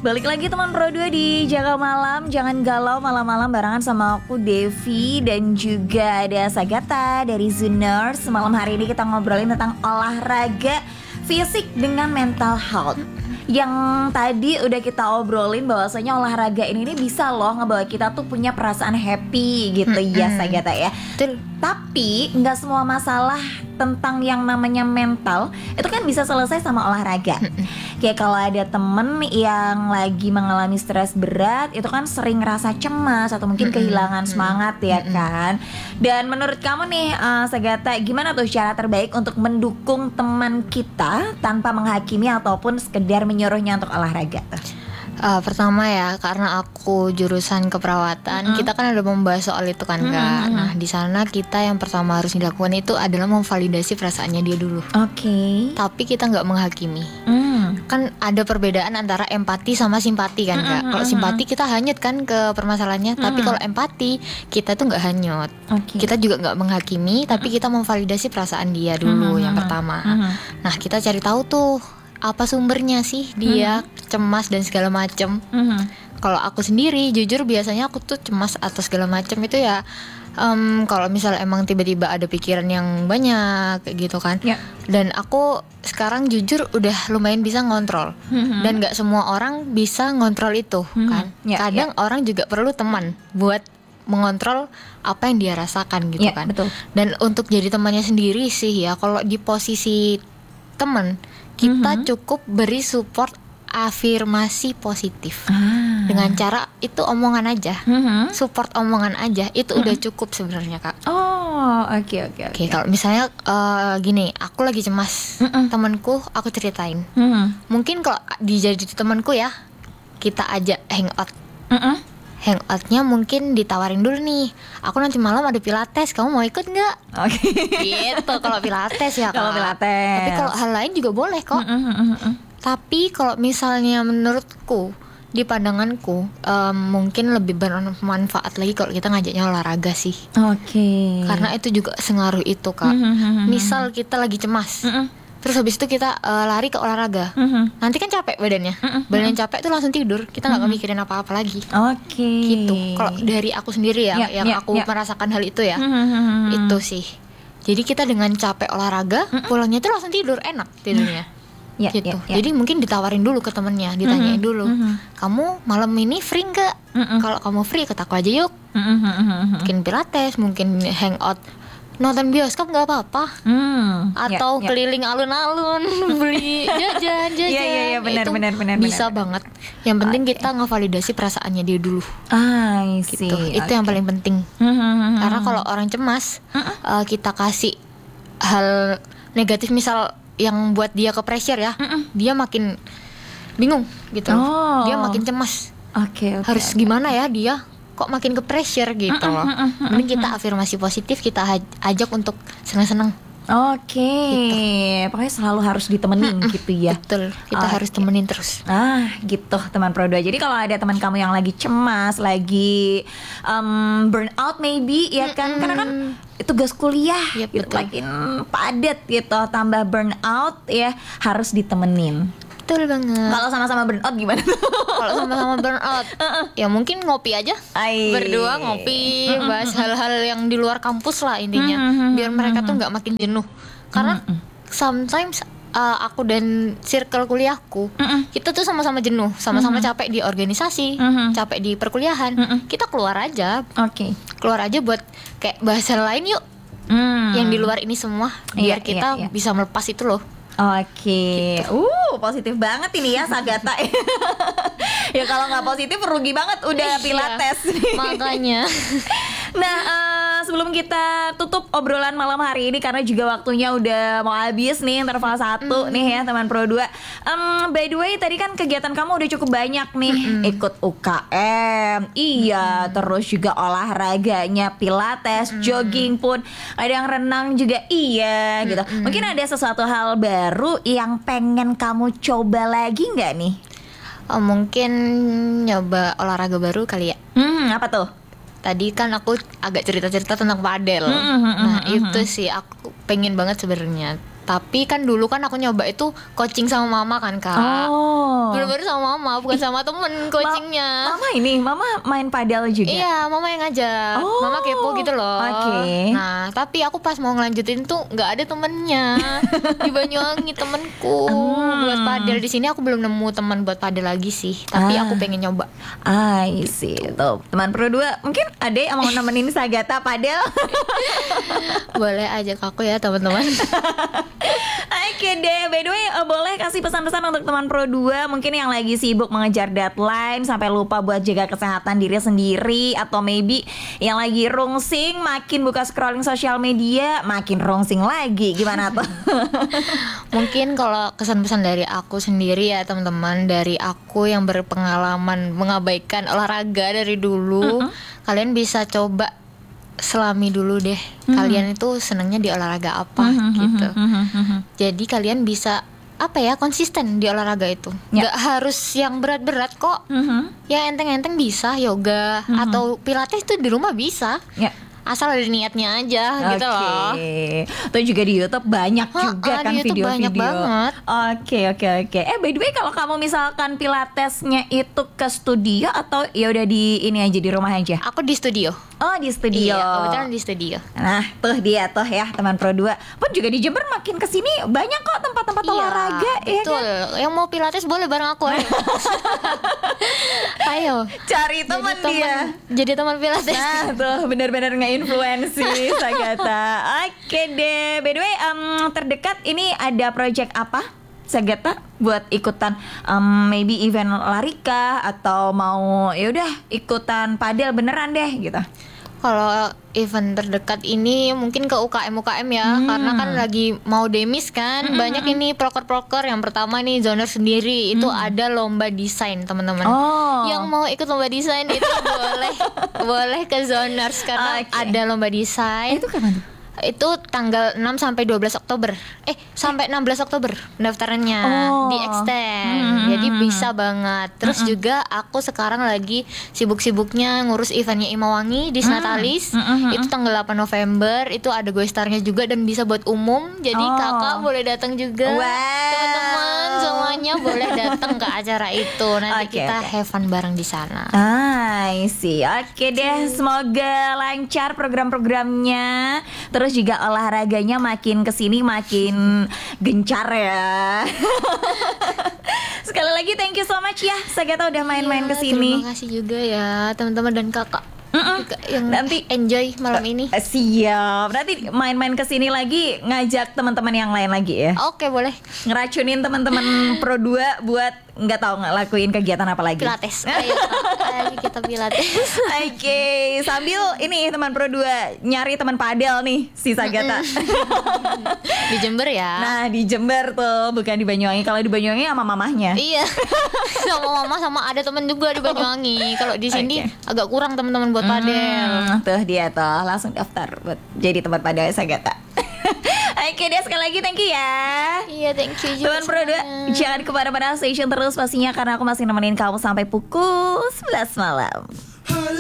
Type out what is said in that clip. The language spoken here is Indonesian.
Balik lagi teman Pro 2 di Jaga Malam. Jangan galau malam-malam barengan sama aku Devi. Dan juga ada Sagatha dari Zooners. Malam hari ini kita ngobrolin tentang olahraga fisik dengan mental health. Yang tadi udah kita obrolin bahwasanya olahraga ini bisa loh ngebawa kita tuh punya perasaan happy gitu ya Sagatha ya. Betul. Tapi nggak semua masalah tentang yang namanya mental itu kan bisa selesai sama olahraga. Kayak kalau ada temen yang lagi mengalami stres berat, itu kan sering rasa cemas atau mungkin kehilangan semangat ya kan. Dan menurut kamu nih Sagatha, gimana tuh cara terbaik untuk mendukung teman kita tanpa menghakimi ataupun sekedar menyuruhnya untuk olahraga tuh? Pertama ya, karena aku jurusan keperawatan, kita kan ada membahas soal itu kan Kak. Nah di sana kita yang pertama harus dilakukan itu adalah memvalidasi perasaannya dia dulu. Oke. Tapi kita nggak menghakimi. Kan ada perbedaan antara empati sama simpati kan Kak. Kalau simpati kita hanyut kan ke permasalahannya, tapi kalau empati kita tuh nggak hanyut. Kita juga nggak menghakimi, tapi kita memvalidasi perasaan dia dulu yang pertama. Nah kita cari tahu tuh apa sumbernya sih dia cemas dan segala macem. Kalau aku sendiri jujur biasanya aku tuh cemas atau segala macem itu ya kalau misal emang tiba-tiba ada pikiran yang banyak gitu kan. Dan aku sekarang jujur udah lumayan bisa ngontrol. Dan gak semua orang bisa ngontrol itu kan. Kadang orang juga perlu teman buat mengontrol apa yang dia rasakan gitu kan. Betul. Dan untuk jadi temannya sendiri sih ya, kalau di posisi teman kita cukup beri support afirmasi positif dengan cara itu omongan aja, support omongan aja itu udah cukup sebenarnya Kak. Oke. Kalau misalnya gini, aku lagi cemas, temanku aku ceritain, mungkin kalau dijadi temanku ya kita ajak hangout. Hangoutnya mungkin ditawarin dulu nih, aku nanti malam ada pilates, kamu mau ikut nggak? Gitu kalau pilates ya Kak. Kalau pilates. Tapi kalau hal lain juga boleh kok. Tapi kalau misalnya menurutku di pandanganku mungkin lebih bermanfaat lagi kalau kita ngajaknya olahraga sih. Karena itu juga sengaruh itu Kak. Misal kita lagi cemas, terus habis itu kita lari ke olahraga, nanti kan capek badannya, badan capek tuh langsung tidur, kita nggak mikirin apa-apa lagi. Gitu. Kalau dari aku sendiri ya, aku merasakan hal itu ya, itu sih. Jadi kita dengan capek olahraga, pulangnya tuh langsung tidur, enak tidurnya. Gitu. Jadi mungkin ditawarin dulu ke temennya, ditanyain dulu, kamu malam ini free nggak? Kalau kamu free, ikut aku aja yuk. Mungkin pilates, mungkin hangout, nonton bioskop nggak apa-apa, atau keliling alun-alun beli jajan. Iya, benar. Bisa banget. Yang penting kita ngevalidasi perasaannya dia dulu. Gitu. Itu yang paling penting. Karena kalau orang cemas, kita kasih hal negatif, misal yang buat dia ke pressure ya, dia makin bingung gitu. Dia makin cemas. Harus gimana ya dia? Kok makin ke pressure gitu loh. Mending kita afirmasi positif, kita ajak untuk senang-senang. Gitu. Pokoknya selalu harus ditemenin gitu ya. Betul, kita harus temenin terus. Gitu teman Pro 2. Jadi kalau ada teman kamu yang lagi cemas, lagi burnout maybe ya kan, karena kan tugas kuliah gitu, makin padat gitu, tambah burnout ya, harus ditemenin. Betul banget. Kalau sama-sama burnout gimana? Kalau sama-sama burnout, ya mungkin ngopi aja. Berdua ngopi, bahas hal-hal yang di luar kampus lah intinya, biar mereka tuh nggak makin jenuh. Karena sometimes aku dan circle kuliahku, kita tuh sama-sama jenuh, sama-sama capek di organisasi, capek di perkuliahan. Kita keluar aja, keluar aja buat kayak bahas hal lain yuk, yang di luar ini semua, biar kita bisa melepas itu loh. Positif banget ini ya Sagatha. Ya kalau nggak positif rugi banget udah pilates. Makanya. Nah, sebelum kita tutup obrolan malam hari ini karena juga waktunya udah mau habis nih, interval 1 nih ya teman Pro 2. By the way tadi kan kegiatan kamu udah cukup banyak nih, ikut UKM, terus juga olahraganya pilates, jogging pun, ada yang renang juga gitu. Mungkin ada sesuatu hal baru yang pengen kamu coba lagi nggak nih? Mungkin nyoba olahraga baru kali ya. Apa tuh? Tadi kan aku agak cerita-cerita tentang padel. Nah itu sih aku pengen banget sebenarnya Tapi kan dulu kan aku nyoba itu coaching sama mama kan Kak. Bener-bener sama mama, bukan sama temen coachingnya. Mama main padel juga? Iya, mama yang ngajak. Mama kepo gitu loh. Nah, tapi aku pas mau ngelanjutin tuh nggak ada temennya. Di Banyuwangi temenku buat padel. Di sini aku belum nemu teman buat padel lagi sih. Tapi aku pengen nyoba. I see. Tuh, teman Pro 2 mungkin ada yang mau nemenin Sagatha padel. Boleh ajak aku ya teman-teman. Oke deh, by the way boleh kasih pesan-pesan untuk teman Pro 2 mungkin yang lagi sibuk mengejar deadline sampai lupa buat jaga kesehatan diri sendiri, atau maybe yang lagi rungsing makin buka scrolling sosial media makin rungsing lagi, gimana tuh? Mungkin kalau kesan-pesan dari aku sendiri ya teman-teman, dari aku yang berpengalaman mengabaikan olahraga dari dulu, kalian bisa coba selami dulu deh, kalian itu senangnya di olahraga apa gitu. Jadi kalian bisa konsisten di olahraga itu. Nggak harus yang berat-berat kok. Yang enteng-enteng bisa, yoga atau pilates itu di rumah bisa. Asal ada niatnya aja gitu loh. Tuh juga di YouTube banyak juga kan video-video. Banyak banget. Oke. By the way kalau kamu misalkan pilatesnya itu ke studio atau ya udah di ini aja di rumah aja? Aku di studio. Oh, di studio. Iya, kebetulan di studio. Nah, tuh dia tuh ya teman Pro 2. Pun juga di Jember makin kesini banyak kok tempat-tempat olahraga. Betul. Ya kan? Yang mau pilates boleh bareng aku. Ayo. Cari teman dia. Jadi teman pilates. Nah, tuh benar-benar nge-influensi Sagatha. Oke deh. By the way, terdekat ini ada project apa? Sagatha buat ikutan maybe event lari kah atau mau ya udah ikutan padel beneran deh gitu. Kalau event terdekat ini mungkin ke UKM ya, karena kan lagi mau demis kan, banyak ini proker-proker. Yang pertama nih Zoner sendiri itu ada lomba desain teman-teman. Yang mau ikut lomba desain itu boleh ke Zoners karena ada lomba desain. Itu kapan tuh? Itu tanggal 6 sampai 12 Oktober. Sampai 16 Oktober pendaftarannya di extend. Jadi bisa banget. Terus juga aku sekarang lagi sibuk-sibuknya ngurus eventnya Imawangi di Natalis. Itu tanggal 8 November. Itu ada Goestarnya juga dan bisa buat umum. Jadi kakak boleh datang juga. Teman-teman semuanya boleh datang ke acara itu. Nanti kita have fun bareng di sana. I see. Oke deh, semoga lancar program-programnya. Terus juga olahraganya makin kesini makin gencar ya. Sekali lagi thank you so much ya Sagatha udah main-main kesini. Terima kasih juga ya teman-teman dan kakak juga yang nanti enjoy malam ini. Siap. Nanti main-main kesini lagi ngajak teman-teman yang lain lagi ya. Oke, boleh. Ngeracunin teman-teman Pro 2 buat nggak tahu ngelakuin kegiatan apa lagi. Pilates. Ayo kita pilates. Oke, sambil ini teman Pro 2 nyari teman padel nih si Sagatha. Di Jember ya. Nah, di Jember tuh, bukan di Banyuwangi. Kalau di Banyuwangi sama mamahnya. Iya. Sama mama sama ada teman juga di Banyuwangi. Kalau di sini agak kurang teman-teman buat padel. Tuh dia tuh, langsung daftar buat jadi tempat padel Sagatha. Oke deh, sekali lagi thank you ya. Iya, thank you juga. Teman Pro 2, jangan kemana-mana, station terus pastinya karena aku masih nemenin kamu sampai pukul 11 malam.